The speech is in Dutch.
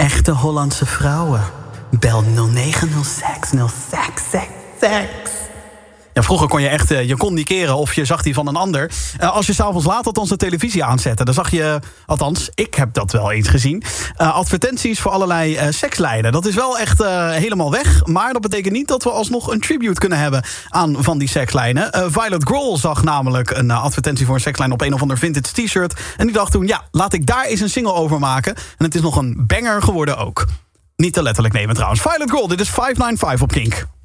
Echte Hollandse vrouwen. Bel 0906 Ja, vroeger kon je echt je communiceren of je zag die van een ander. Als je s'avonds laat althans de televisie aanzette, dan zag je, althans, ik heb dat wel eens gezien, advertenties voor allerlei sekslijnen. Dat is wel echt helemaal weg, maar dat betekent niet dat we alsnog een tribute kunnen hebben aan van die sekslijnen. Violet Grohl zag namelijk een advertentie voor een sekslijn op een of ander vintage t-shirt. En die dacht toen, ja, laat ik daar eens een single over maken. En het is nog een banger geworden ook. Niet te letterlijk nemen trouwens. Violet Grohl, dit is 595 op Kink.